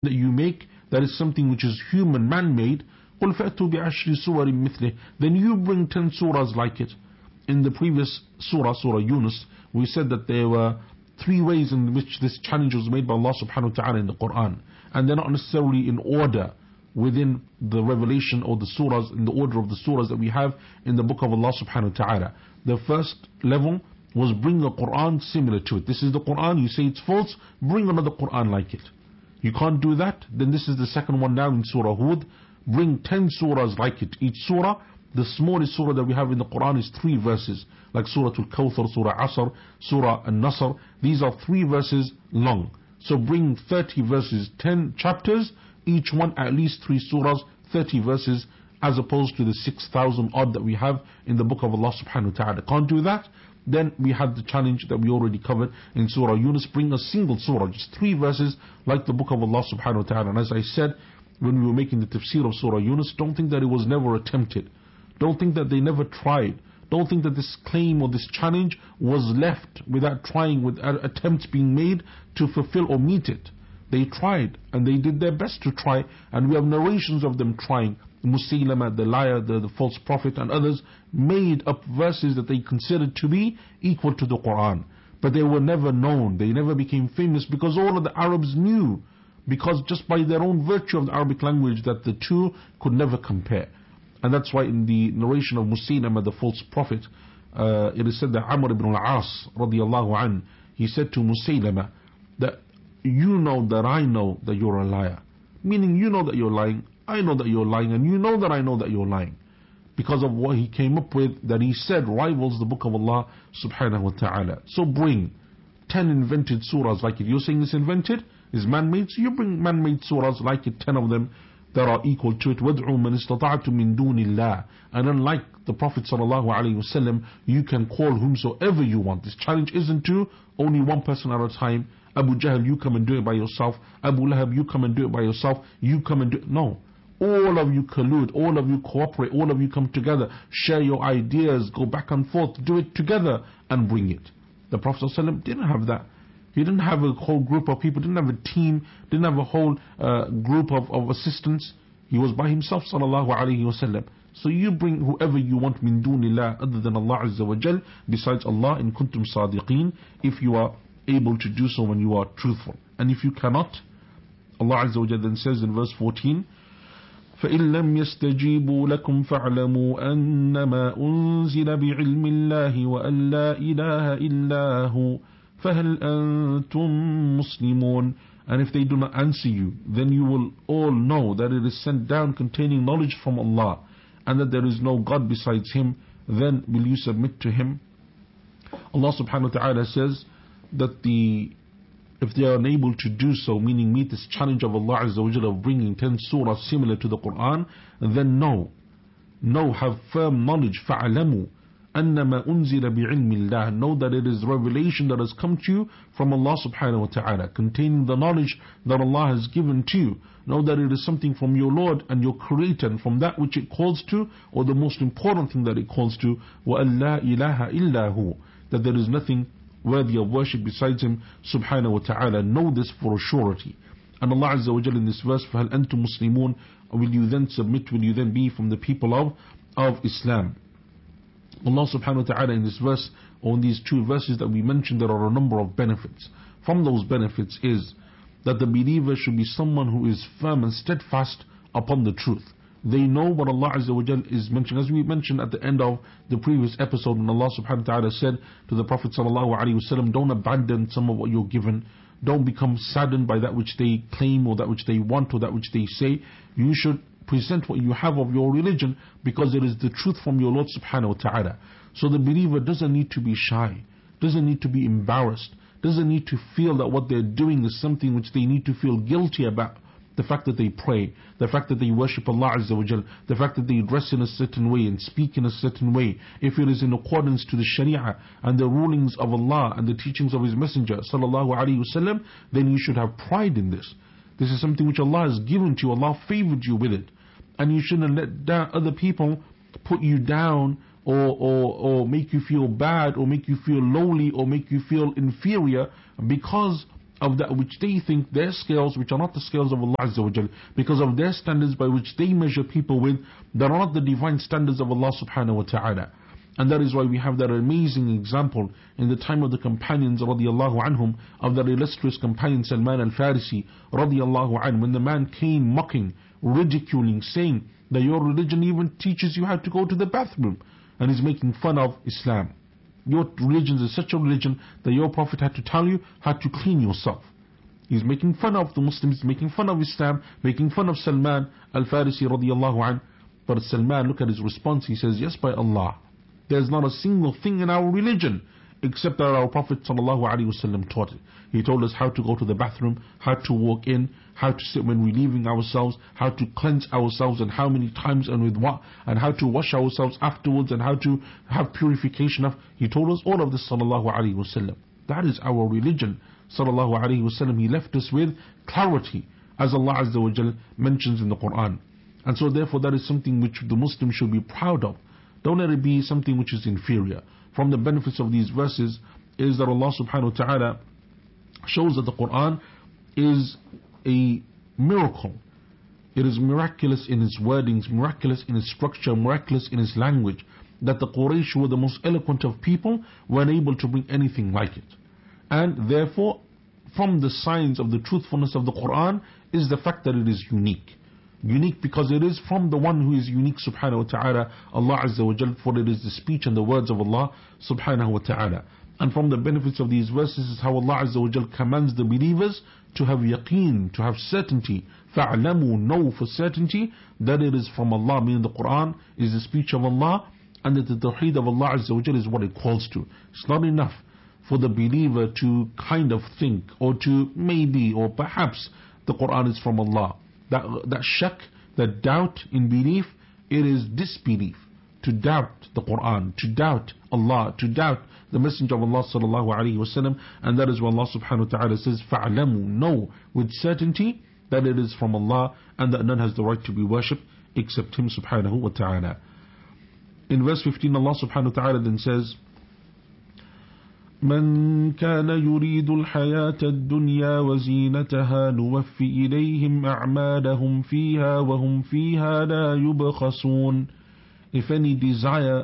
that you make that is something which is human, man-made, قُلْ فَأْتُوا بِعَشْرِ سُوَرٍ مِثْلِهِ, then you bring 10 surahs like it. In the previous surah, Surah Yunus, we said that there were 3 ways in which this challenge was made by Allah subhanahu wa ta'ala in the Quran. And they're not necessarily in order within the revelation or the surahs, in the order of the surahs that we have in the book of Allah subhanahu wa ta'ala. The first level was bring a Quran similar to it. This is the Quran, you say it's false, bring another Quran like it. You can't do that, then this is the second one now in Surah Hud. Bring 10 surahs like it. Each surah, the smallest surah that we have in the Quran is 3 verses, like Surah Al-Kawthar, Surah Asr, Surah An-Nasr. These are 3 verses long. So bring 30 verses, 10 chapters, each one at least 3 surahs, 30 verses, as opposed to the 6,000 odd that we have in the book of Allah subhanahu wa ta'ala. Can't do that? Then we had the challenge that we already covered in Surah Yunus, bring a single surah, just 3 verses like the book of Allah subhanahu wa ta'ala. And as I said, when we were making the tafsir of Surah Yunus, don't think that it was never attempted. Don't think that they never tried. Don't think that this claim or this challenge was left without trying, without attempts being made to fulfill or meet it. They tried and they did their best to try, and we have narrations of them trying. Musaylama, the liar, the false prophet, and others made up verses that they considered to be equal to the Quran. But they were never known, they never became famous because all of the Arabs knew, because just by their own virtue of the Arabic language, that the two could never compare. And that's why in the narration of Musaylama, the false prophet, it is said that Amr ibn al-As radiallahu an, he said to Musaylama that you know that I know that you're a liar. Meaning you know that you're lying, I know that you're lying, and you know that I know that you're lying. Because of what he came up with, that he said rivals the book of Allah subhanahu wa ta'ala. So bring 10 invented surahs like it. You're saying it's invented, it's man-made, so you bring man-made surahs like it, 10 of them that are equal to it. وَادْعُوا مَنِ اسْتَطَعْتُم مِّن دُونِ اللَّهِ. And unlike the Prophet sallallahu alaihi wasallam, you can call whomsoever you want. This challenge isn't to only one person at a time. Abu Jahl, you come and do it by yourself. Abu Lahab, you come and do it by yourself. You come and do it. No. All of you collude, all of you cooperate, all of you come together, share your ideas, go back and forth, do it together and bring it. The Prophet ﷺ didn't have that. He didn't have a whole group of people, didn't have a team, didn't have a whole group of assistants. He was by himself sallallahu alayhi wasallam. So you bring whoever you want min dunillah other than Allah Azza wa Jal, besides Allah, in kuntum sadiqeen, if you are able to do so when you are truthful. And if you cannot, Allah Azza wa Jal then says in verse 14, فإن لم يستجيبوا لكم فاعلموا أنما أنزل بعلم الله وأن لا إله إلا هو فهل أنتم مسلمون. And if they do not answer you, then you will all know that it is sent down containing knowledge from Allah, and that there is no God besides Him. Then will you submit to Him? Allah subhanahu wa ta'ala says that if they are unable to do so, meaning meet this challenge of Allah Azza wa Jalla of bringing 10 surahs similar to the Quran, then know, have firm knowledge, فَعْلَمُوا أَنَّمَا أُنزِلَ بِعِلْمِ اللَّهِ, know that it is revelation that has come to you from Allah subhanahu wa ta'ala, containing the knowledge that Allah has given to you. Know that it is something from your Lord and your Creator, and from that which it calls to, or the most important thing that it calls to, وَأَن لَا إِلَهَ إِلَّا هُ, that there is nothing worthy of worship besides Him subhanahu wa ta'ala. Know this for a surety. And Allah Azza wa Jalla in this verse, فَهَلْ أَنْتُمْ مُسْلِمُونَ, will you then submit, will you then be from the people of Islam? Allah subhanahu wa ta'ala in this verse, or in these 2 verses that we mentioned, there are a number of benefits. From those benefits is that the believer should be someone who is firm and steadfast upon the truth. They know what Allah Azza wa Jal is mentioning. As we mentioned at the end of the previous episode, when Allah subhanahu wa ta'ala said to the Prophet sallallahu alaihi wasallam, don't abandon some of what you're given. Don't become saddened by that which they claim, or that which they want, or that which they say. You should present what you have of your religion, because it is the truth from your Lord subhanahu wa ta'ala. So the believer doesn't need to be shy, doesn't need to be embarrassed, doesn't need to feel that what they're doing is something which they need to feel guilty about. The fact that they pray, the fact that they worship Allah Azza wa Jal, the fact that they dress in a certain way and speak in a certain way, if it is in accordance to the Sharia and the rulings of Allah and the teachings of His Messenger sallallahu alaihi wasallam, then you should have pride in this. This is something which Allah has given to you, Allah favored you with it. And you shouldn't let other people put you down, or make you feel bad, or make you feel lowly, or make you feel inferior, because of that which they think their scales, which are not the scales of Allah Azza wa Jal, because of their standards by which they measure people with, that are not the divine standards of Allah subhanahu wa ta'ala. And that is why we have that amazing example in the time of the companions radiallahu anhum, of that illustrious companion Salman al-Farisi radiallahu anhu, when the man came mocking, ridiculing, saying that your religion even teaches you how to go to the bathroom, and he's making fun of Islam. Your religion is such a religion that your Prophet had to tell you how to clean yourself. He's making fun of the Muslims, making fun of Islam, making fun of Salman al-Farisi radiallahu anhu. But Salman, look at his response, he says, yes, by Allah, there's not a single thing in our religion except that our Prophet ﷺ taught it. He told us how to go to the bathroom, how to walk in, how to sit when we're leaving ourselves, how to cleanse ourselves and how many times and with what, and how to wash ourselves afterwards and how to have purification of. He told us all of this ﷺ. That is our religion ﷺ. He left us with clarity, as Allah Azza wa Jal mentions in the Quran. And so therefore that is something which the Muslim should be proud of. Don't let it be something which is inferior. From the benefits of these verses is that Allah subhanahu wa ta'ala shows that the Quran is a miracle. It is miraculous in its wordings, miraculous in its structure, miraculous in its language. That the Quraysh were the most eloquent of people, were unable to bring anything like it. And therefore, from the signs of the truthfulness of the Quran is the fact that it is unique. Unique because it is from the one who is unique subhanahu wa ta'ala, Allah Azza wa Jal, for it is the speech and the words of Allah subhanahu wa ta'ala. And from the benefits of these verses is how Allah Azza wa Jal commands the believers to have yaqeen, to have certainty. فَعْلَمُوا, know for certainty that it is from Allah, meaning the Quran is the speech of Allah, and that the tawheed of Allah Azza wa Jal is what it calls to. It's not enough for the believer to kind of think, or to maybe, or perhaps the Quran is from Allah. That shak, that doubt in belief, it is disbelief. To doubt the Quran, to doubt Allah, to doubt the Messenger of Allah sallallahu alaihi wasallam, and that is why Allah subhanahu wa ta'ala says, فَعْلَمُوا, know with certainty that it is from Allah, and that none has the right to be worshipped except Him subhanahu wa ta'ala. In verse 15, Allah subhanahu wa ta'ala then says, من كان يريد الحياة الدنيا وزينتها نوفي إليهم أعمالهم فيها وهم فيها لا يبخسون. If any desire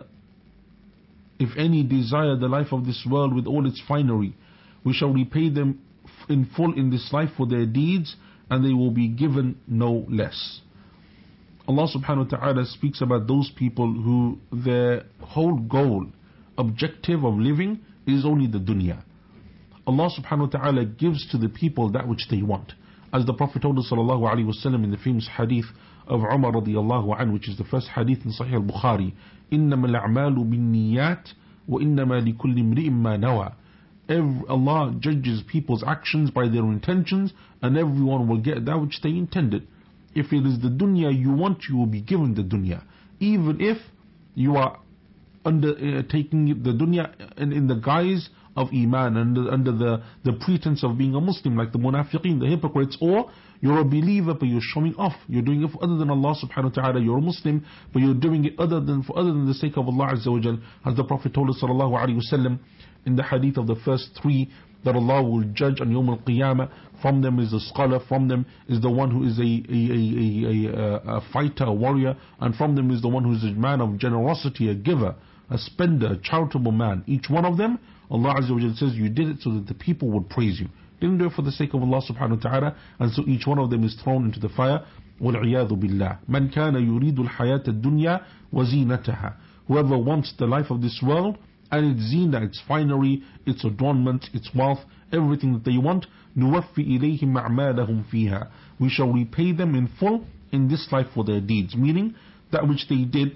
the life of this world with all its finery, we shall repay them in full in this life for their deeds, and they will be given no less. Allah subhanahu wa ta'ala speaks about those people who their whole goal, objective of living is only the dunya. Allah subhanahu wa ta'ala gives to the people that which they want. As the Prophet told us sallallahu alayhi wa sallam in the famous hadith of Umar radiallahu anhu, which is the first hadith in Sahih al-Bukhari, إِنَّمَا الْأَعْمَالُ بِالنِّيَّاتِ وَإِنَّمَا لِكُلِّ امْرِئٍ مَّا نَوَى. Allah judges people's actions by their intentions, and everyone will get that which they intended. If it is the dunya you want, you will be given the dunya. Even if you are taking the dunya in the guise of iman, under the pretense of being a Muslim, like the munafiqeen, the hypocrites, or you're a believer but you're showing off, you're doing it for other than Allah subhanahu wa ta'ala, you're a Muslim but you're doing it other than the sake of Allah Azza wa Jal, as the Prophet told us sallallahu alaihi wasallam in the hadith of the first three, that Allah will judge on Yawm al-Qiyamah. From them is the scholar, from them is the one who is a fighter, a warrior, and from them is the one who is a man of generosity, a giver, a spender, a charitable man. Each one of them, Allah Azza wa Jalla says, you did it so that the people would praise you. Didn't do it for the sake of Allah subhanahu wa ta'ala, and so each one of them is thrown into the fire. وَالْعِيَاذُ بِاللَّهِ مَنْ كَانَ يُرِيدُ الْحَيَاةَ الدُّنْيَا وَزِينَتَهَا. Whoever wants the life of this world and its zina, its finery, its adornment, its wealth, everything that they want, نُوَفِّ إِلَيْهِمْ أَعْمَالَهُمْ فِيهَا. We shall repay them in full in this life for their deeds, meaning that which they did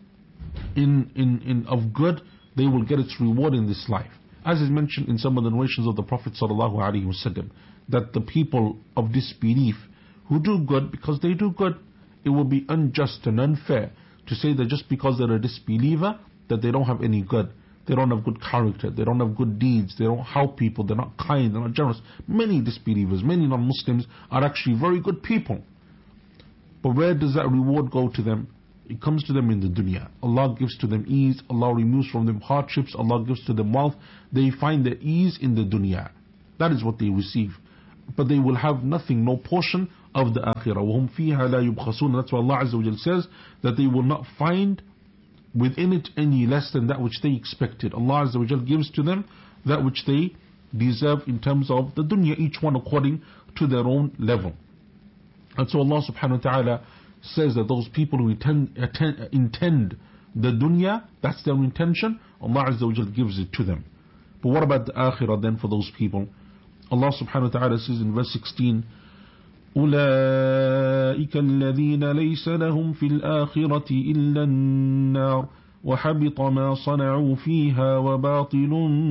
in of good, they will get its reward in this life. As is mentioned in some of the narrations of the Prophet sallallahu alaihi wasallam, that the people of disbelief who do good because they do good, it will be unjust and unfair to say that just because they're a disbeliever that they don't have any good, they don't have good character, they don't have good deeds, they don't help people, they're not kind, they're not generous. Many disbelievers, many non-Muslims are actually very good people, but where does that reward go to them? It comes to them in the dunya. Allah gives to them ease, Allah removes from them hardships, Allah gives to them wealth. They find their ease in the dunya. That is what they receive. but they will have nothing, no portion of the akhirah. وَهُمْ فِيهَا لَا يُبْخَسُونَ. That's why Allah Azza wa Jal says that they will not find within it any less than that which they expected. Allah Azza wa Jal gives to them that which they deserve in terms of the dunya, each one according to their own level. And so Allah subhanahu wa ta'ala says that those people who intend the dunya, that's their intention, Allah Azza wa Jal gives it to them. But what about the akhirah then for those people? Allah subhanahu wa ta'ala says in verse 16, أولئك الذين ليس لهم في الآخرة إلا النار وحبط ما صنعوا فيها وباطل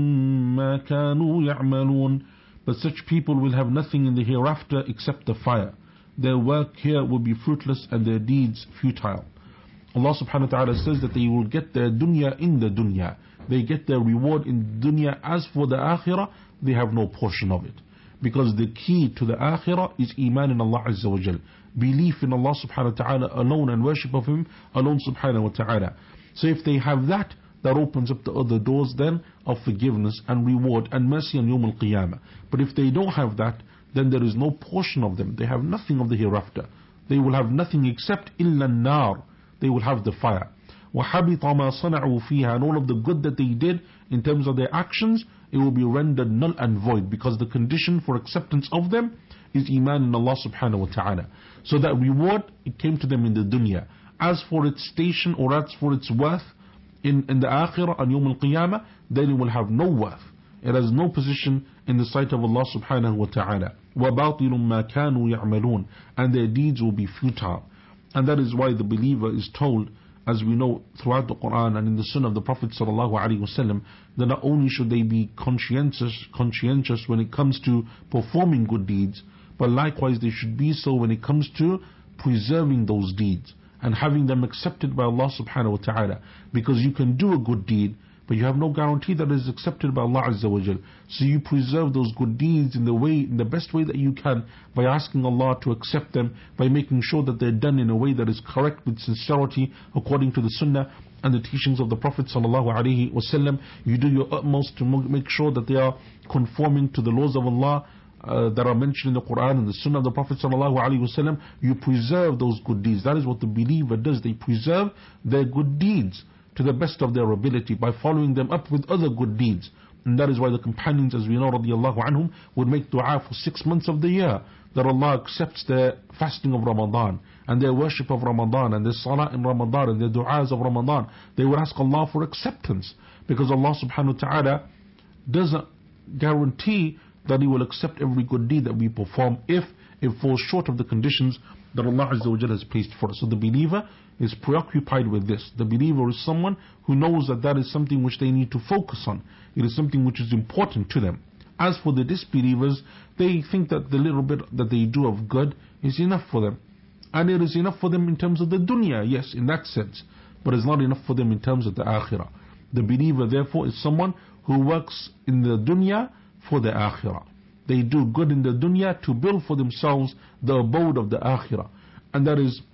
ما كانوا يعملون. But such people will have nothing in the hereafter except the fire. Their work here will be fruitless and their deeds futile. Allah subhanahu wa ta'ala says that they will get their dunya in the dunya. They get their reward in dunya. As for the akhirah, they have no portion of it. Because the key to the akhirah is iman in Allah Azza wa Jal. Belief in Allah subhanahu wa ta'ala alone and worship of Him alone subhanahu wa ta'ala. So if they have that, that opens up the other doors then of forgiveness and reward and mercy on Yawm al-Qiyamah. But if they don't have that, then there is no portion of them. They have nothing of the hereafter. They will have nothing except illa nar. They will have the fire. وَحَبِطَ مَا صَنَعُوا فِيهَا. And all of the good that they did in terms of their actions, it will be rendered null and void, because the condition for acceptance of them is iman in Allah subhanahu wa ta'ala. So that reward, it came to them in the dunya. As for its station or as for its worth in the akhirah on Yawm al-Qiyamah, then it will have no worth. It has no position in the sight of Allah subhanahu wa ta'ala. وَبَاطِلٌ مَا كَانُوا يَعْمَلُونَ. And their deeds will be futile. And that is why the believer is told, as we know throughout the Quran and in the Sunnah of the Prophet sallallahu alaihi wasallam, that not only should they be conscientious when it comes to performing good deeds, but likewise they should be so when it comes to preserving those deeds and having them accepted by Allah subhanahu wa ta'ala. Because you can do a good deed, but you have no guarantee that it is accepted by Allah Azza wa Jal. So you preserve those good deeds in the best way that you can, by asking Allah to accept them, by making sure that they're done in a way that is correct with sincerity according to the Sunnah and the teachings of the Prophet sallallahu alaihi wasallam. You do your utmost to make sure that they are conforming to the laws of Allah that are mentioned in the Quran and the Sunnah of the Prophet sallallahu alaihi wasallam. You preserve those good deeds. That is what the believer does. They preserve their good deeds to the best of their ability by following them up with other good deeds. And that is why the companions, as we know, radiallahu anhum, would make dua for 6 months of the year, that Allah accepts their fasting of Ramadan and their worship of Ramadan and their salah in Ramadan and their du'as of Ramadan. They would ask Allah for acceptance, because Allah subhanahu wa ta'ala doesn't guarantee that He will accept every good deed that we perform if it falls short of the conditions that Allah Azza wa Jalla has placed for us. So the believer is preoccupied with this. The believer is someone who knows that that is something which they need to focus on. It is something which is important to them. As for the disbelievers, they think that the little bit that they do of good is enough for them. And it is enough for them in terms of the dunya, yes, in that sense. But it's not enough for them in terms of the akhirah. The believer, therefore, is someone who works in the dunya for the akhirah. They do good in the dunya to build for themselves the abode of the akhirah. And that is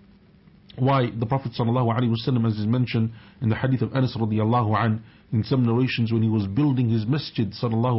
why the Prophet ﷺ, as is mentioned in the hadith of Anas radiallahu anh, in some narrations when he was building his masjid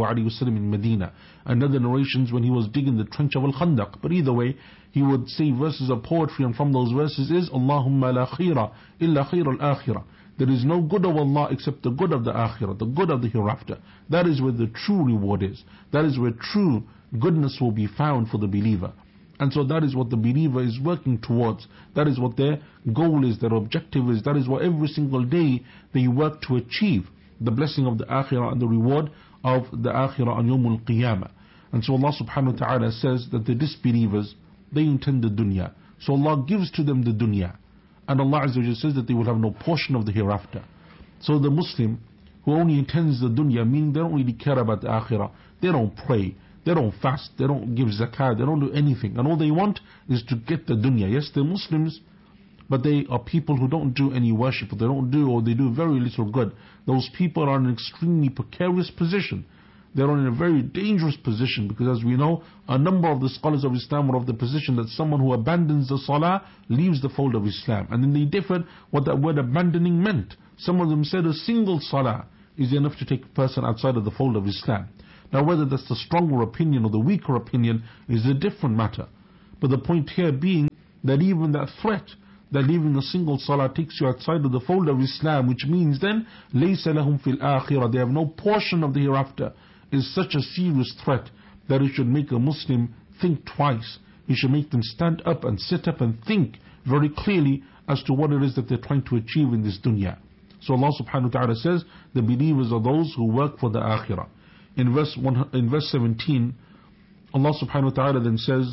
ﷺ in Medina, and other narrations when he was digging the trench of Al-Khandaq. But either way, he would say verses of poetry, and from those verses is Allahumma la khira illa khir al-akhirah. There is no good of Allah except the good of the akhirah, the good of the hereafter. That is where the true reward is. That is where true goodness will be found for the believer. And so that is what the believer is working towards. That is what their goal is, their objective is. That is what every single day they work to achieve, the blessing of the akhirah and the reward of the akhirah on Yawm al-Qiyamah. And so Allah subhanahu wa ta'ala says that the disbelievers, they intend the dunya. So Allah gives to them the dunya. And Allah Azza wa Jalla says that they will have no portion of the hereafter. So the Muslim who only intends the dunya, meaning they don't really care about the akhirah, they don't pray, they don't fast, they don't give zakah, they don't do anything. And all they want is to get the dunya. Yes, they're Muslims, but they are people who don't do any worship, they don't do, or they do very little good. Those people are in an extremely precarious position. They're in a very dangerous position, because as we know, a number of the scholars of Islam are of the position that someone who abandons the salah leaves the fold of Islam. And then they differed what that word abandoning meant. Some of them said a single salah is enough to take a person outside of the fold of Islam. Now whether that's the stronger opinion or the weaker opinion is a different matter. But the point here being that even that threat that leaving a single salah takes you outside of the fold of Islam, which means then لَيْسَ لَهُمْ فِي الْآخِرَةِ, they have no portion of the hereafter, is such a serious threat that it should make a Muslim think twice. It should make them stand up and sit up and think very clearly as to what it is that they're trying to achieve in this dunya. So Allah subhanahu wa ta'ala says the believers are those who work for the akhirah. In verse 17, Allah subhanahu wa ta'ala then says,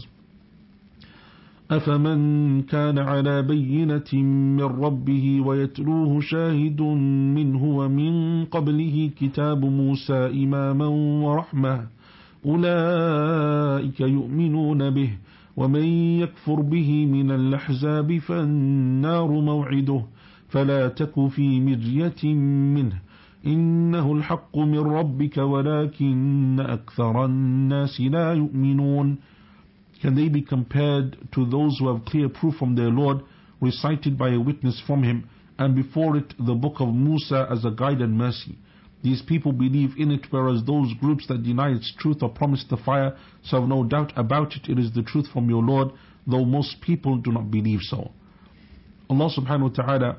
أفمن كان على بينة من ربه ويتلوه شاهد منه ومن قبله كتاب موسى إماما ورحمة أولئك يؤمنون به ومن يكفر به من الأحزاب فالنار موعده فلا تك في مرية منه إنه الحق من ربك ولكن أكثر الناس لا يؤمنون. Can they be compared to those who have clear proof from their Lord, recited by a witness from him, and before it the book of Musa as a guide and mercy? These people believe in it, whereas those groups that deny its truth or promise the fire, so have no doubt about it, it is the truth from your Lord, though most people do not believe so. Allah subhanahu wa ta'ala,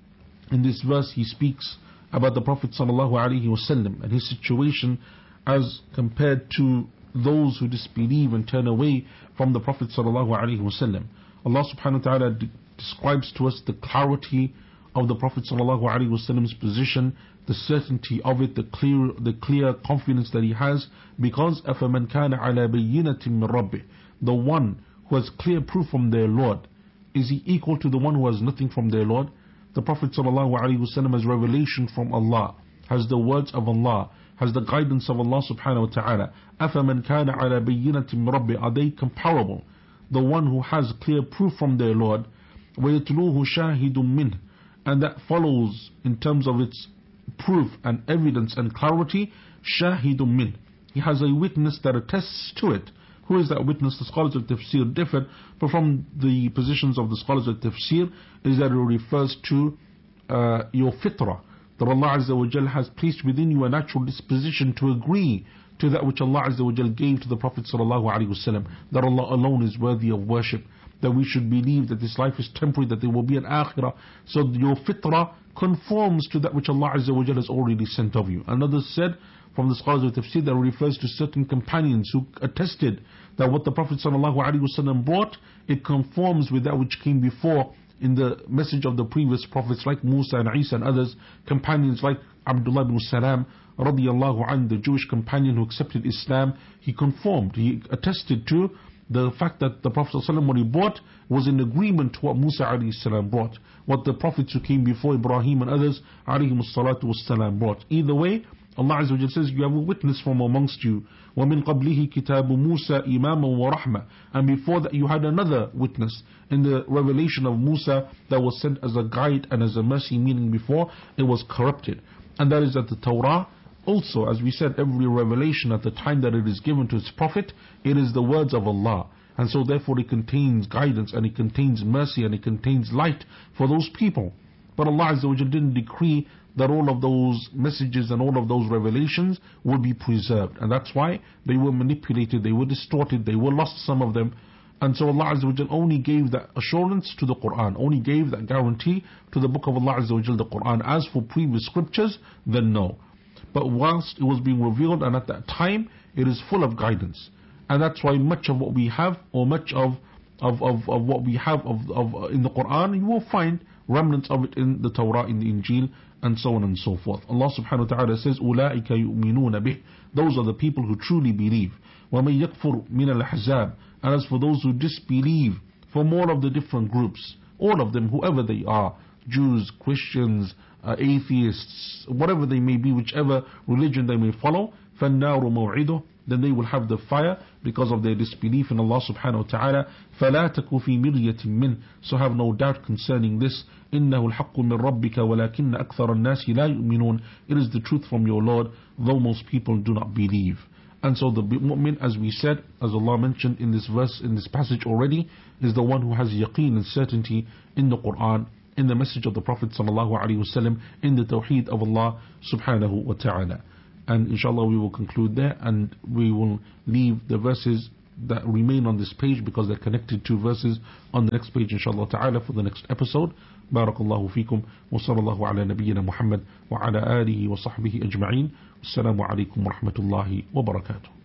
in this verse, He speaks about the Prophet sallallahu alaihi wasallam and his situation as compared to those who disbelieve and turn away from the Prophet sallallahu alaihi wasallam. Allah subhanahu wa ta'ala describes to us the clarity of the Prophet sallallahu alaihi wasallam's position, the certainty of it, the clear confidence that he has, because أَفَمَنْ كَانَ عَلَى بَيِّنَةٍ مِّن رَبِّهِ, the one who has clear proof from their Lord, is he equal to the one who has nothing from their Lord? The Prophet sallallahu alaihi wasallam has revelation from Allah, has the words of Allah, has the guidance of Allah subhanahu wa ta'ala. أَفَمَنْ كَانَ عَلَى بَيِّنَةٍ مِّن رَبِّهِ, are they comparable? The one who has clear proof from their Lord, وَيَتْلُوهُ شَاهِدٌ مِّنْهِ, and that follows in terms of its proof and evidence and clarity, شَاهِدٌ مِّنْهِ, he has a witness that attests to it. Who is that witness? The scholars of tafsir differ, but from the positions of the scholars of tafsir is that it refers to your fitrah, that Allah Azza wa Jal has placed within you a natural disposition to agree to that which Allah Azza wa Jal gave to the Prophet sallallahu alaihi wasallam, that Allah alone is worthy of worship, that we should believe that this life is temporary, that there will be an akhirah. So your fitrah conforms to that which Allah Azza wa Jal has already sent of you. Another said from the scholars of tafsir that refers to certain companions who attested that what the Prophet sallallahu alaihi wasallam brought, it conforms with that which came before in the message of the previous prophets like Musa and Isa and others, companions like Abdullah ibn Salam radiyallahu anhu, the Jewish companion who accepted Islam. He conformed, he attested to the fact that the Prophet ﷺ, what he brought was in agreement to what Musa ﷺ brought, what the prophets who came before Ibrahim and others ﷺ brought. Either way, Allah Azza wa Jalla says, you have a witness from amongst you. وَمِن قَبْلِهِ كِتَابُ مُوسَى إِمَامًا وَرَحْمَةً, and before that you had another witness in the revelation of Musa that was sent as a guide and as a mercy, meaning before it was corrupted. And that is that the Torah, also, as we said, every revelation at the time that it is given to its prophet, it is the words of Allah. And so therefore it contains guidance and it contains mercy and it contains light for those people. But Allah Azza wa Jalla didn't decree that all of those messages and all of those revelations will be preserved. And that's why they were manipulated, they were distorted, they were lost, some of them. And so Allah Azza wa Jalla only gave that assurance to the Quran, only gave that guarantee to the book of Allah Azza wa Jalla, the Quran. As for previous scriptures, then no. But whilst it was being revealed and at that time, it is full of guidance. And that's why much of what we have, or much of what we have in the Quran, you will find remnants of it in the Torah, in the Injil, and so on and so forth. Allah subhanahu wa ta'ala says, أُولَٰئِكَ يُؤْمِنُونَ بِهِ, those are the people who truly believe. وَمَن يَكْفُرْ مِنَ الْأَحْزَابِ, and as for those who disbelieve from all of the different groups, all of them, whoever they are, Jews, Christians, atheists, whatever they may be, whichever religion they may follow, فَالنَّارُ مَوْعِدُهُ, then they will have the fire because of their disbelief in Allah subhanahu wa ta'ala. فَلَا تَكُ فِي مِرْيَةٍ مِّنْ, so have no doubt concerning this. إِنَّهُ الْحَقُّ مِنْ رَبِّكَ وَلَكِنَّ أَكْثَرَ النَّاسِ لَا يُؤْمِنُونَ, it is the truth from your Lord, though most people do not believe. And so the mu'min, as we said, as Allah mentioned in this verse, in this passage already, is the one who has yaqeen and certainty in the Quran, in the message of the Prophet sallallahu alaihi wasallam, in the tawheed of Allah subhanahu wa ta'ala. And inshallah we will conclude there, and we will leave the verses that remain on this page because they're connected to verses on the next page inshallah ta'ala for the next episode. Barakallahu feekum wa sallallahu ala nabiyyina Muhammad wa ala alihi wa sahbihi ajma'in. Assalamu alaikum wa rahmatullahi wa barakatuh.